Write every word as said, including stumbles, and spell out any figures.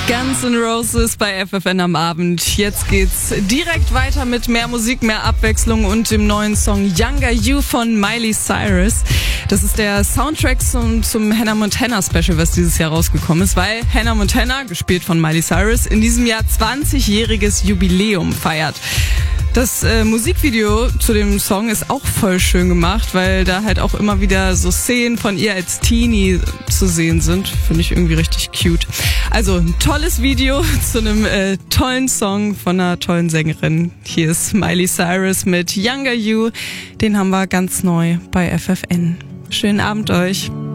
Guns N' Roses bei F F N am Abend. Jetzt geht's direkt weiter mit mehr Musik, mehr Abwechslung und dem neuen Song Younger You von Miley Cyrus. Das ist der Soundtrack zum, zum Hannah Montana Special, was dieses Jahr rausgekommen ist, weil Hannah Montana, gespielt von Miley Cyrus, in diesem Jahr zwanzigjähriges Jubiläum feiert. Das äh, Musikvideo zu dem Song ist auch voll schön gemacht, weil da halt auch immer wieder so Szenen von ihr als Teenie zu sehen sind. Finde ich irgendwie richtig cute. Also ein tolles Video zu einem äh, tollen Song von einer tollen Sängerin. Hier ist Miley Cyrus mit Younger You. Den haben wir ganz neu bei F F N. Schönen Abend euch.